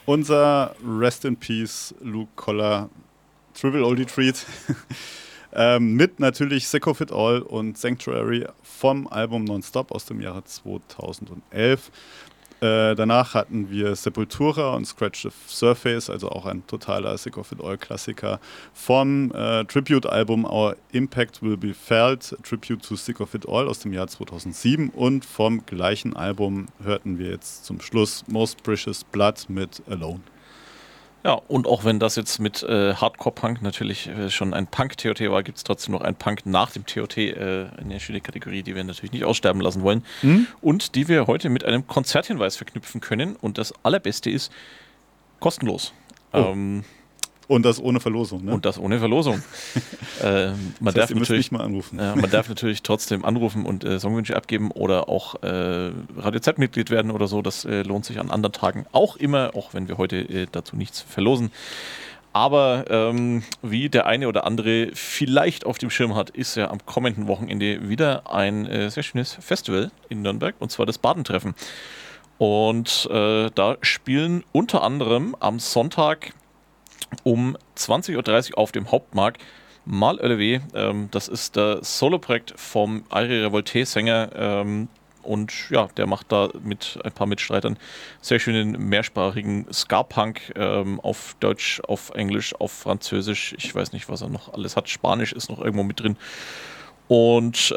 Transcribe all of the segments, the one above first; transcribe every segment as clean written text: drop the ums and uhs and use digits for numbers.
unser Rest in Peace Luke Collar Triple Oldie Treat. Mit natürlich Sick of It All und Sanctuary vom Album Nonstop aus dem Jahre 2011. Danach hatten wir Sepultura und Scratch the Surface, also auch ein totaler Sick of It All Klassiker vom Tribute-Album Our Impact Will Be Felt, Tribute to Sick of It All aus dem Jahr 2007, und vom gleichen Album hörten wir jetzt zum Schluss Most Precious Blood mit Alone. Ja, und auch wenn das jetzt mit Hardcore-Punk natürlich schon ein Punk-TOT war, gibt es trotzdem noch ein Punk nach dem TOT, eine schöne Kategorie, die wir natürlich nicht aussterben lassen wollen und die wir heute mit einem Konzerthinweis verknüpfen können. Und das Allerbeste ist, kostenlos. Oh. Und das ohne Verlosung, ne? Und das ohne Verlosung. Man darf natürlich mal anrufen. Man darf natürlich trotzdem anrufen und Songwünsche abgeben oder auch Radio Z-Mitglied werden oder so. Das lohnt sich an anderen Tagen auch immer, auch wenn wir heute dazu nichts verlosen. Aber wie der eine oder andere vielleicht auf dem Schirm hat, ist ja am kommenden Wochenende wieder ein sehr schönes Festival in Nürnberg, und zwar das Badentreffen. Und da spielen unter anderem am Sonntag um 20.30 Uhr auf dem Hauptmarkt Mal LW. Das ist das Soloprojekt vom Ari Revolté-Sänger. Und ja, der macht da mit ein paar Mitstreitern sehr schönen mehrsprachigen Ska-Punk auf Deutsch, auf Englisch, auf Französisch. Ich weiß nicht, was er noch alles hat. Spanisch ist noch irgendwo mit drin. Und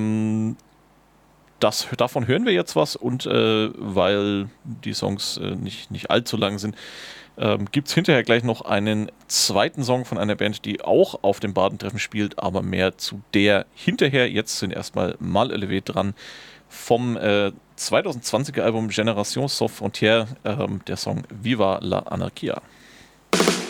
davon hören wir jetzt was. Und weil die Songs nicht allzu lang sind, gibt es hinterher gleich noch einen zweiten Song von einer Band, die auch auf dem Badentreffen spielt, aber mehr zu der hinterher. Jetzt sind erstmal Mal LW dran vom 2020er Album Génération Sans Frontières, der Song Viva la Anarchia.